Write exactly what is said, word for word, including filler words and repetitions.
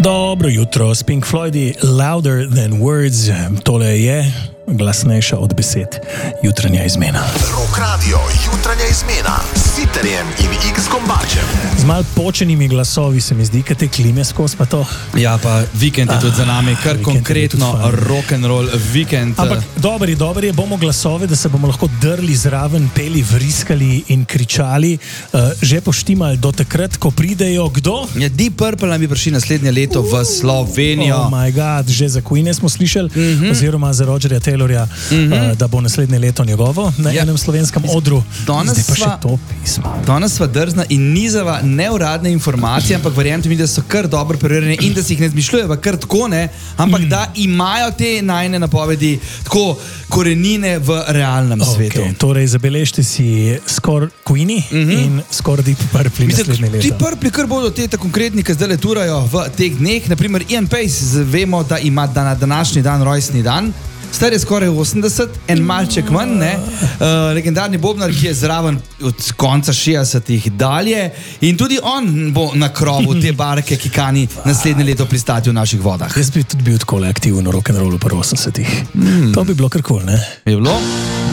Dobro jutro, s Pink Floydi Louder Than Words, tole je glasnejša od besed, jutranja izmena. Rock Radio, jutranja izmena s Sitterjem in X Gombačem. Z mal počenimi glasovi se mi zdi, kaj te klime skozi pa to. Ja, pa vikend je tudi za nami, kar konkretno rock'n'roll vikend. Ampak dober je, dober je, bomo glasove, da se bomo lahko drli zraven, peli, vriskali in kričali, uh, že poštimali do takrat, ko pridejo, kdo? Ja, Deep Purple nam bi prišli naslednje leto uh, v Slovenijo. Oh my god, že za Queen smo slišali, mm-hmm. oziroma za Rogerja Taylorja, mm-hmm. uh, da bo naslednje leto njegovo na ja. enem slovenskem odru. Zdaj pa še to pismo. Danes sva drzna in nizava neuradne informacije, ampak verjemite mi, da so kar dobro preverjene in da si jih ne zmišljujejo kar tako, ne, ampak mm. da imajo te najne napovedi tako korenine v realnem okay, svetu. Torej, zabeležite si skoraj Queenie mm-hmm. in skoraj Deep Purple naslednje leto. Deep Purple, kar bodo te ta konkretni, ki zdaj leturajo v teh dneh, naprimer Ian Pace, vemo, da ima na današnji dan rojstni dan. Star je skoraj osemdeset, en malček manj, ne? Uh, legendarni bobnar, ki je zraven od konca šestdesetih dalje in tudi on bo na krovu te barke, ki kani naslednje leto pristati v naših vodah. Jaz bi tudi bil tako aktiven v rock'n'rollu po osemdesetih. Mm. To bi bilo kar kul, ne? Bi bilo?